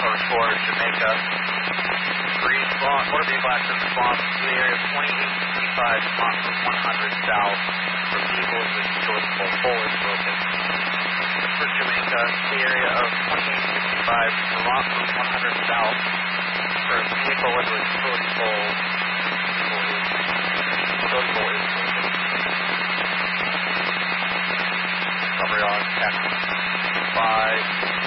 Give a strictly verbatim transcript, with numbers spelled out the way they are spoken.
Coast four, Jamaica. three, response, motor vehicle accident response to the area of twenty-eight sixty-five, Vermont Route one hundred south, for vehicles with utility pole. Pole is broken. For Jamaica, the area of twenty-eight sixty-five, Vermont Route one hundred south, for a vehicle with a utility pole. Utility pole is broken. Recovery on tech five.